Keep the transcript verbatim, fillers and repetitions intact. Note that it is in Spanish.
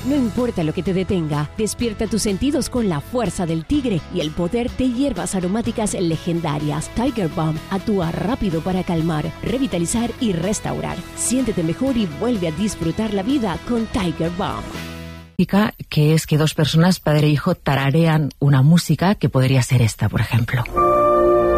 No importa lo que te detenga, despierta tus sentidos con la fuerza del tigre y el poder de hierbas aromáticas legendarias. Tiger Balm actúa rápido para calmar, revitalizar y restaurar. Siéntete mejor y vuelve a disfrutar la vida con Tiger Balm. Que es que dos personas, padre e hijo, tararean una música que podría ser esta, por ejemplo.